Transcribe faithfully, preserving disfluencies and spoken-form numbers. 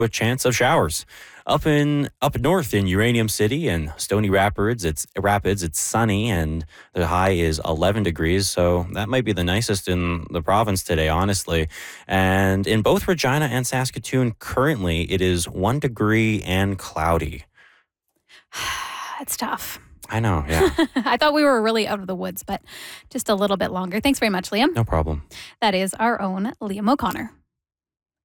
with chance of showers. Up in up north in Uranium City and Stony Rapids, it's Rapids, it's sunny and the high is eleven degrees. So that might be the nicest in the province today, honestly. And in both Regina and Saskatoon, currently it is one degree and cloudy. It's tough. I know, yeah. I thought we were really out of the woods, but just a little bit longer. Thanks very much, Liam. No problem. That is our own Liam O'Connor.